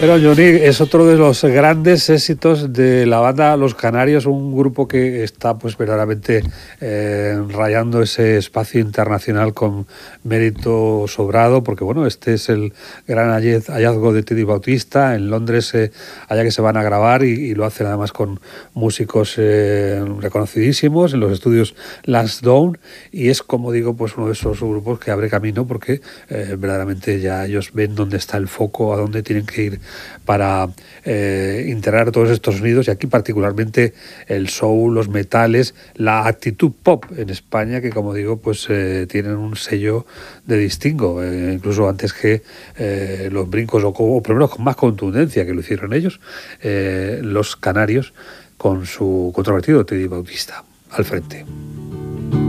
Pero Johnny es otro de los grandes éxitos de la banda Los Canarios, un grupo que está pues verdaderamente rayando ese espacio internacional con mérito sobrado, porque bueno, este es el gran hallazgo de Teddy Bautista en Londres, allá que se van a grabar y lo hacen además con músicos reconocidísimos en los estudios Lansdowne, y es, como digo, pues uno de esos grupos que abre camino porque verdaderamente ya ellos ven dónde está el foco, a dónde tienen que ir para integrar todos estos sonidos, y aquí particularmente el soul, los metales, la actitud pop en España, que como digo pues tienen un sello de distingo, incluso antes que los brincos o primero con más contundencia que lo hicieron ellos, Los Canarios, con su controvertido Teddy Bautista al frente.